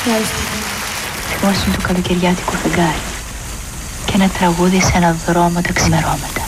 Θυμόσουν το καλοκαιριάτικο φεγγάρι και ένα τραγούδι σε ένα δρόμο τα ξημερώματα.